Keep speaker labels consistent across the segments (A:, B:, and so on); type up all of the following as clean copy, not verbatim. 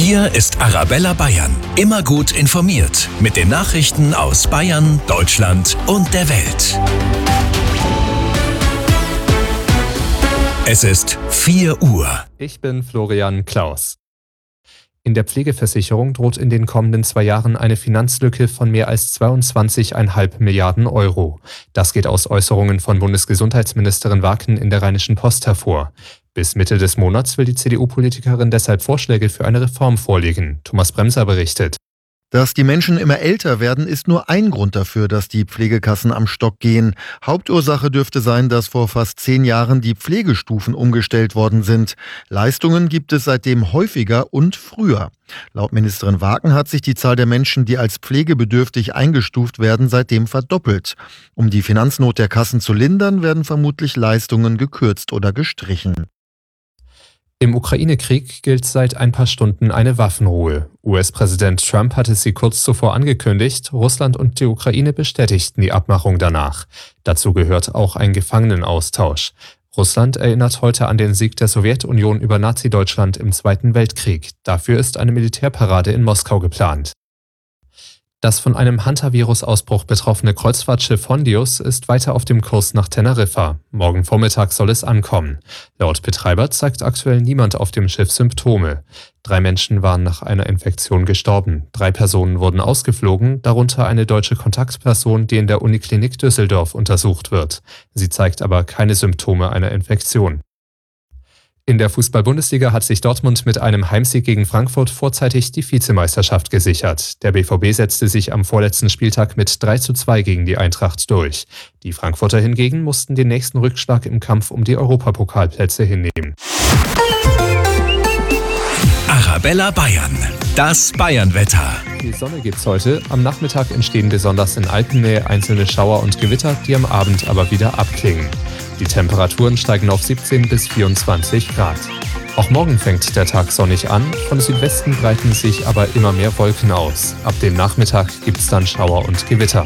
A: Hier ist Arabella Bayern. Immer gut informiert mit den Nachrichten aus Bayern, Deutschland und der Welt. Es ist 4 Uhr.
B: Ich bin Florian Klaus. In der Pflegeversicherung droht in den kommenden 2 Jahren eine Finanzlücke von mehr als 22,5 Milliarden Euro. Das geht aus Äußerungen von Bundesgesundheitsministerin Wacken in der Rheinischen Post hervor. Bis Mitte des Monats will die CDU-Politikerin deshalb Vorschläge für eine Reform vorlegen. Thomas Bremser berichtet.
C: Dass die Menschen immer älter werden, ist nur ein Grund dafür, dass die Pflegekassen am Stock gehen. Hauptursache dürfte sein, dass vor fast 10 Jahren die Pflegestufen umgestellt worden sind. Leistungen gibt es seitdem häufiger und früher. Laut Ministerin Wacken hat sich die Zahl der Menschen, die als pflegebedürftig eingestuft werden, seitdem verdoppelt. Um die Finanznot der Kassen zu lindern, werden vermutlich Leistungen gekürzt oder gestrichen.
B: Im Ukraine-Krieg gilt seit ein paar Stunden eine Waffenruhe. US-Präsident Trump hatte sie kurz zuvor angekündigt. Russland und die Ukraine bestätigten die Abmachung danach. Dazu gehört auch ein Gefangenenaustausch. Russland erinnert heute an den Sieg der Sowjetunion über Nazi-Deutschland im Zweiten Weltkrieg. Dafür ist eine Militärparade in Moskau geplant. Das von einem Hantavirus-Ausbruch betroffene Kreuzfahrtschiff Hondius ist weiter auf dem Kurs nach Teneriffa. Morgen Vormittag soll es ankommen. Laut Betreiber zeigt aktuell niemand auf dem Schiff Symptome. 3 Menschen waren nach einer Infektion gestorben. 3 Personen wurden ausgeflogen, darunter eine deutsche Kontaktperson, die in der Uniklinik Düsseldorf untersucht wird. Sie zeigt aber keine Symptome einer Infektion. In der Fußball-Bundesliga hat sich Dortmund mit einem Heimsieg gegen Frankfurt vorzeitig die Vizemeisterschaft gesichert. Der BVB setzte sich am vorletzten Spieltag mit 3:2 gegen die Eintracht durch. Die Frankfurter hingegen mussten den nächsten Rückschlag im Kampf um die Europapokalplätze hinnehmen.
A: Arabella Bayern, das Bayernwetter.
B: Die Sonne gibt's heute. Am Nachmittag entstehen besonders in Alpennähe einzelne Schauer und Gewitter, die am Abend aber wieder abklingen. Die Temperaturen steigen auf 17 bis 24 Grad. Auch morgen fängt der Tag sonnig an, von Südwesten breiten sich aber immer mehr Wolken aus. Ab dem Nachmittag gibt's dann Schauer und Gewitter.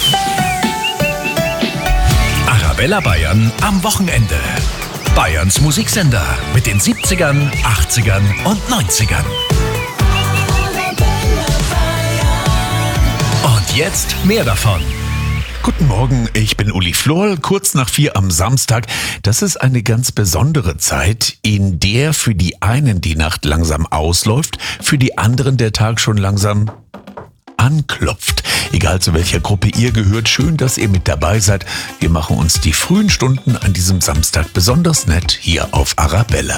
A: Arabella Bayern am Wochenende. Bayerns Musiksender mit den 70ern, 80ern und 90ern. Und jetzt mehr davon.
D: Guten Morgen, ich bin Uli Florl, kurz nach 4 am Samstag. Das ist eine ganz besondere Zeit, in der für die einen die Nacht langsam ausläuft, für die anderen der Tag schon langsam anklopft. Egal zu welcher Gruppe ihr gehört, schön, dass ihr mit dabei seid. Wir machen uns die frühen Stunden an diesem Samstag besonders nett hier auf Arabella.